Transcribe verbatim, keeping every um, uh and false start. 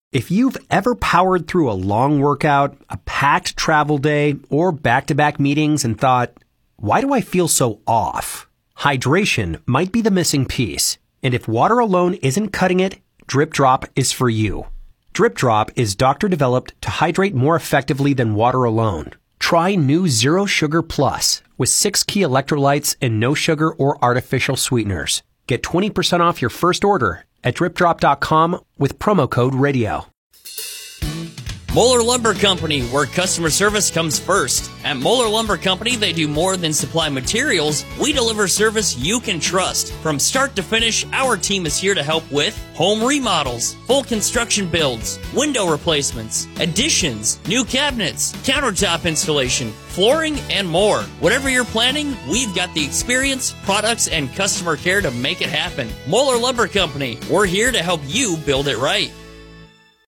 If you've ever powered through a long workout, a packed travel day, or back-to-back meetings and thought, why do I feel so off? Hydration might be the missing piece. And if water alone isn't cutting it, Drip Drop is for you. Drip Drop is doctor-developed to hydrate more effectively than water alone. Try new Zero Sugar Plus with six key electrolytes and no sugar or artificial sweeteners. Get twenty percent off your first order at drip drop dot com with promo code radio. Moeller Lumber Company, where customer service comes first. At Moeller Lumber Company, they do more than supply materials. We deliver service you can trust. From start to finish, our team is here to help with home remodels, full construction builds, window replacements, additions, new cabinets, countertop installation, flooring, and more. Whatever you're planning, we've got the experience, products, and customer care to make it happen. Moeller Lumber Company, we're here to help you build it right.